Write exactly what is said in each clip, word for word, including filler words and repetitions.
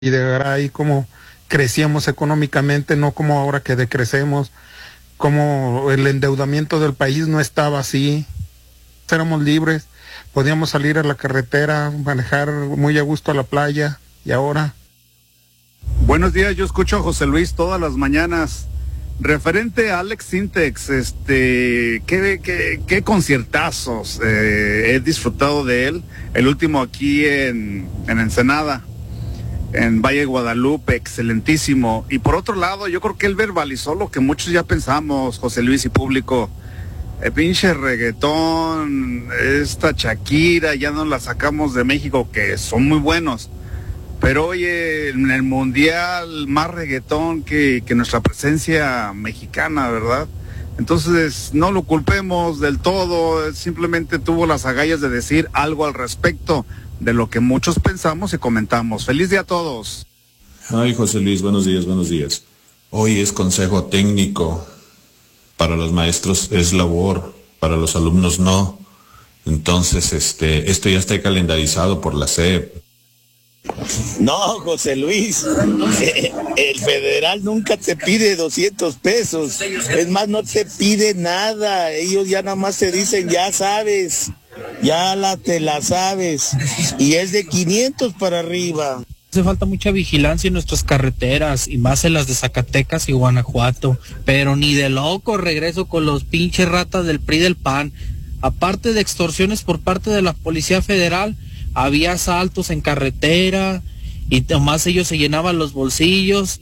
y de ver ahí cómo crecíamos económicamente, no como ahora que decrecemos, como el endeudamiento del país no estaba así, éramos libres, podíamos salir a la carretera, manejar muy a gusto a la playa, y ahora... Buenos días, yo escucho a José Luis todas las mañanas. Referente a Alex Sintek, este, ¿qué, qué, qué conciertazos eh, he disfrutado de él? El último aquí en, en Ensenada, en Valle de Guadalupe, excelentísimo. Y por otro lado, yo creo que él verbalizó lo que muchos ya pensamos, José Luis y público. El pinche reggaetón, esta Shakira, ya nos la sacamos de México, que son muy buenos. Pero oye, en el mundial, más reggaetón que, que nuestra presencia mexicana, ¿verdad? Entonces, no lo culpemos del todo, simplemente tuvo las agallas de decir algo al respecto de lo que muchos pensamos y comentamos. ¡Feliz día a todos! Ay, José Luis, buenos días, buenos días. Hoy es consejo técnico. Para los maestros es labor, para los alumnos no. Entonces, este, esto ya está calendarizado por la S E P. No, José Luis, eh, el federal nunca te pide doscientos pesos, es más, no te pide nada, ellos ya nada más te dicen, ya sabes, ya la te la sabes, y es de quinientos para arriba. Hace falta mucha vigilancia en nuestras carreteras, y más en las de Zacatecas y Guanajuato, pero ni de loco regreso con los pinches ratas del P R I del P A N. Aparte de extorsiones por parte de la Policía Federal, había asaltos en carretera y nomás ellos se llenaban los bolsillos.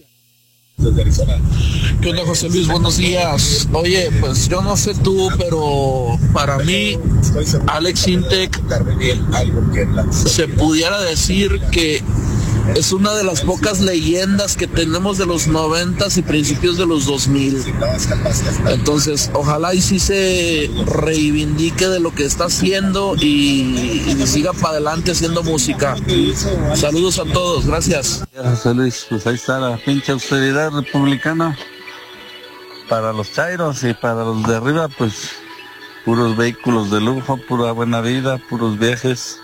¿Qué onda, José Luis? Buenos días. Oye, pues yo no sé tú, pero para mí Alex Sintek se pudiera decir que es una de las pocas leyendas que tenemos de los noventas y principios de los dos mil. Entonces, ojalá y sí se reivindique de lo que está haciendo y, y siga para adelante haciendo música. Saludos a todos, gracias. José Luis, pues ahí está la pinche austeridad republicana. Para los chairos y para los de arriba, pues puros vehículos de lujo, pura buena vida, puros viajes.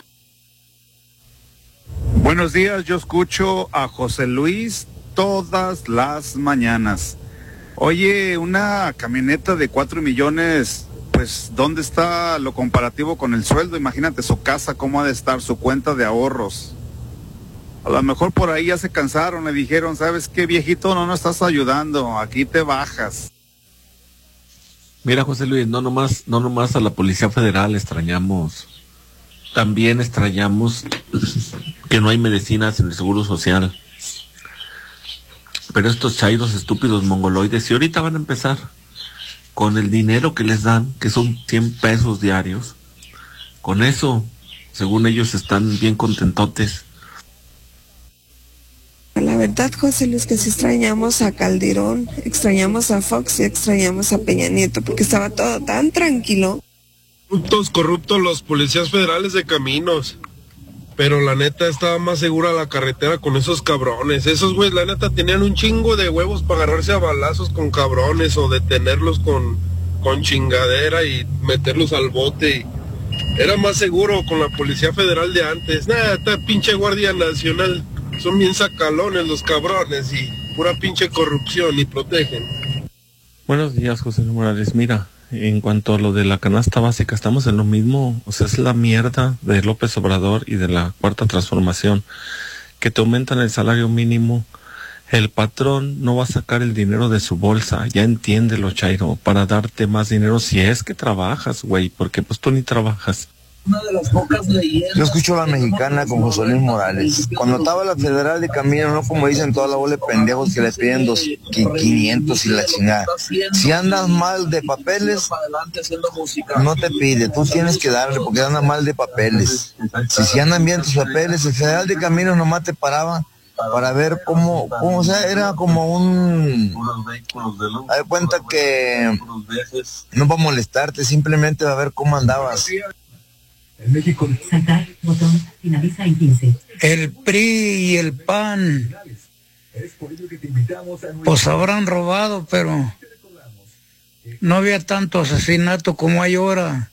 Buenos días, yo escucho a José Luis todas las mañanas. Oye, una camioneta de cuatro millones, pues, ¿dónde está lo comparativo con el sueldo? Imagínate su casa, cómo ha de estar, su cuenta de ahorros. A lo mejor por ahí ya se cansaron, le dijeron, ¿sabes qué, viejito? No nos estás ayudando, aquí te bajas. Mira, José Luis, no nomás, no nomás a la Policía Federal extrañamos. También extrañamos que no hay medicinas en el Seguro Social. Pero estos chairos estúpidos mongoloides, y ahorita van a empezar con el dinero que les dan, que son cien pesos diarios. Con eso, según ellos, están bien contentotes. La verdad, José Luis, que sí extrañamos a Calderón, extrañamos a Fox y extrañamos a Peña Nieto, porque estaba todo tan tranquilo. Corruptos, corruptos los policías federales de caminos. Pero la neta estaba más segura la carretera con esos cabrones. Esos güeyes, la neta, tenían un chingo de huevos para agarrarse a balazos con cabrones o detenerlos con, con chingadera y meterlos al bote. Y era más seguro con la Policía Federal de antes. Nada, esta pinche Guardia Nacional, son bien sacalones los cabrones y pura pinche corrupción y protegen. Buenos días, José Luis Morales. Mira, en cuanto a lo de la canasta básica, estamos en lo mismo. O sea, es la mierda de López Obrador y de la Cuarta Transformación, que te aumentan el salario mínimo. El patrón no va a sacar el dinero de su bolsa, ya entiéndelo, Chairo, para darte más dinero si es que trabajas, güey, porque pues tú ni trabajas. Una de las pocas leyendas. Yo escucho a la mexicana con José Luis Morales. Cuando estaba la Federal de Caminos, no como dicen toda la bola de pendejos que le piden dos, quinientos y la chingada. Si andas mal de papeles, no te pide, tú tienes que darle porque andas mal de papeles. Si, si andan bien tus papeles, el Federal de Caminos nomás te paraba para ver cómo, cómo, o sea, era como un... Haz de cuenta que no va a molestarte, simplemente va a ver cómo andabas. En México. Saltar, botón, finaliza en quince. El P R I y el P A N, pues habrán robado, pero no había tanto asesinato como hay ahora.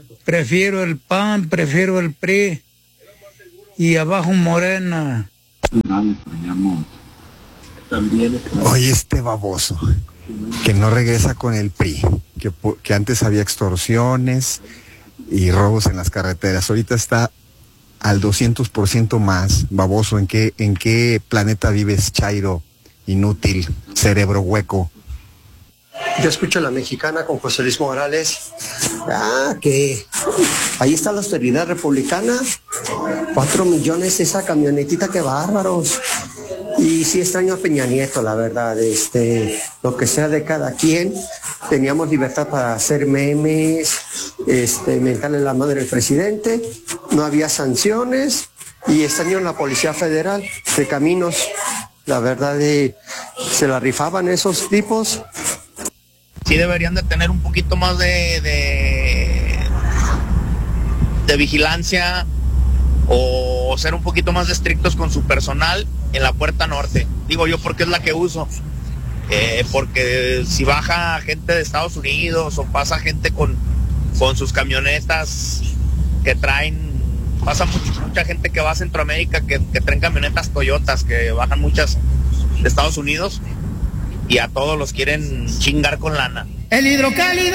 Prefiero el P A N, prefiero el P R I y abajo Morena. Oye, este baboso que no regresa con el P R I, que, que antes había extorsiones y robos en las carreteras, ahorita está al doscientos por ciento más. Baboso, ¿en qué, en qué planeta vives, chairo, inútil, cerebro hueco? Yo escucho a La Mexicana con José Luis Morales. Ah, que ahí está la austeridad republicana. Cuatro millones esa camionetita, qué bárbaros. Y sí extraño a Peña Nieto, la verdad. Este, lo que sea de cada quien. Teníamos libertad para hacer memes, este, mentarle la madre al presidente. No había sanciones. Y extraño a la Policía Federal de Caminos. La verdad, de, se la rifaban esos tipos. Sí deberían de tener un poquito más de, de, de vigilancia o ser un poquito más estrictos con su personal en la puerta norte. Digo yo porque es la que uso. Eh, porque si baja gente de Estados Unidos o pasa gente con, con sus camionetas que traen, pasa mucho, mucha gente que va a Centroamérica que, que traen camionetas Toyotas, que bajan muchas de Estados Unidos y a todos los quieren chingar con lana. El hidrocálido.